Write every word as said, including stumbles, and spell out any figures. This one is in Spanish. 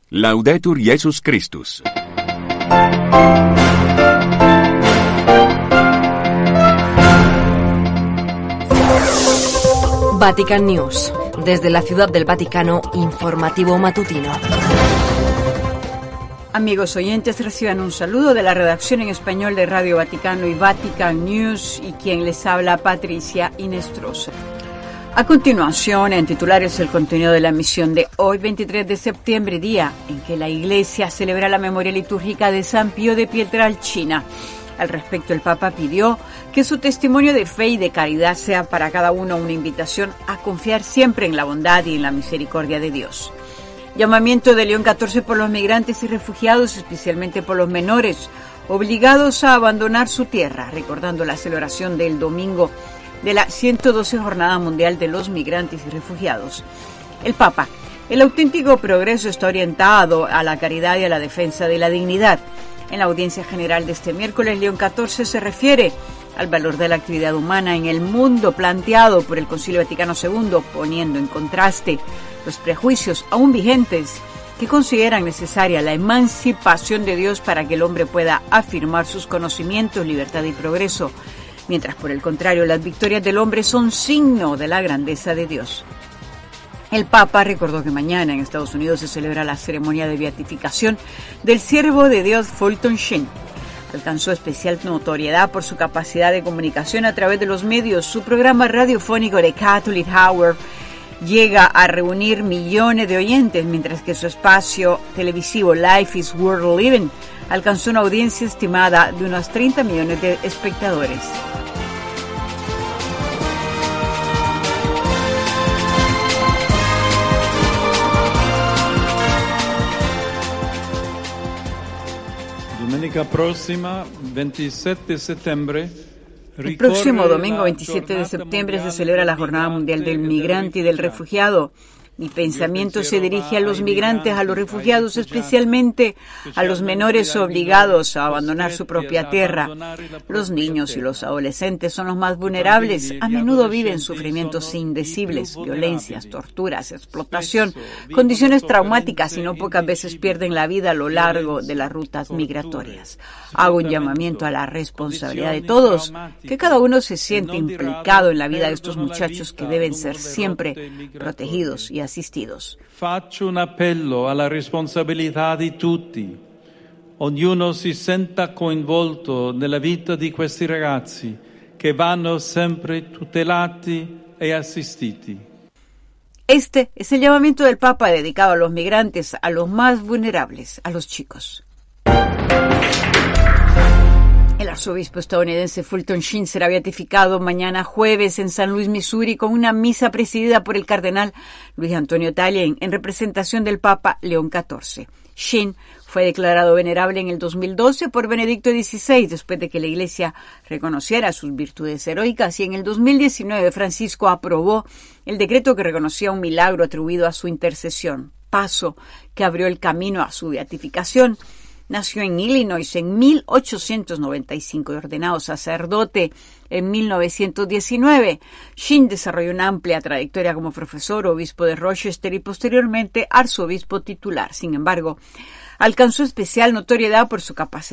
Laudetur Jesus Christus. Vatican News. Desde la Ciudad del Vaticano, informativo matutino. Amigos oyentes, reciban un saludo de la redacción en español de Radio Vaticano y Vatican News, y quien les habla, Patricia Inestrosa. A continuación, en titulares, el contenido de la misión de hoy, veintitrés de septiembre, día en que la Iglesia celebra la memoria litúrgica de San Pío de Pietrelcina. Al respecto, el Papa pidió que su testimonio de fe y de caridad sea para cada uno una invitación a confiar siempre en la bondad y en la misericordia de Dios. Llamamiento de León catorce por los migrantes y refugiados, especialmente por los menores, obligados a abandonar su tierra, recordando la celebración del domingo de la ciento doce Jornada Mundial de los Migrantes y Refugiados. El Papa: el auténtico progreso está orientado a la caridad y a la defensa de la dignidad. En la audiencia general de este miércoles, León catorce se refiere al valor de la actividad humana en el mundo planteado por el Concilio Vaticano segundo, poniendo en contraste los prejuicios aún vigentes que consideran necesaria la emancipación de Dios para que el hombre pueda afirmar sus conocimientos, libertad y progreso, mientras por el contrario las victorias del hombre son signo de la grandeza de Dios. El Papa recordó que mañana en Estados Unidos se celebra la ceremonia de beatificación del siervo de Dios Fulton Sheen. Alcanzó especial notoriedad por su capacidad de comunicación a través de los medios. Su programa radiofónico The Catholic Hour llega a reunir millones de oyentes, mientras que su espacio televisivo Life is Worth Living alcanzó una audiencia estimada de unos treinta millones de espectadores. Domenica próxima, veintisiete de septiembre. El próximo domingo veintisiete de septiembre se celebra la Jornada Mundial del Migrante y del Refugiado. Mi pensamiento se dirige a los migrantes, a los refugiados, especialmente a los menores obligados a abandonar su propia tierra. Los niños y los adolescentes son los más vulnerables. A menudo viven sufrimientos indecibles, violencias, torturas, explotación, condiciones traumáticas y no pocas veces pierden la vida a lo largo de las rutas migratorias. Hago un llamamiento a la responsabilidad de todos, que cada uno se siente implicado en la vida de estos muchachos que deben ser siempre protegidos y asistidos. Faccio un appello alla responsabilità di tutti. Ognuno si senta coinvolto nella vita di questi ragazzi che vanno sempre tutelati e assistiti. Este es el llamamiento del Papa dedicado a los migrantes, a los más vulnerables, a los chicos. El arzobispo estadounidense Fulton Sheen será beatificado mañana jueves en San Luis, Missouri, con una misa presidida por el cardenal Luis Antonio Tallien en representación del Papa León catorce. Sheen fue declarado venerable en el dos mil doce por Benedicto dieciséis, después de que la Iglesia reconociera sus virtudes heroicas, y en el dos mil diecinueve Francisco aprobó el decreto que reconocía un milagro atribuido a su intercesión, paso que abrió el camino a su beatificación. Nació en Illinois en mil ochocientos noventa y cinco y ordenado sacerdote en mil novecientos diecinueve. Sheen desarrolló una amplia trayectoria como profesor, obispo de Rochester y posteriormente arzobispo titular. Sin embargo, alcanzó especial notoriedad por su capacidad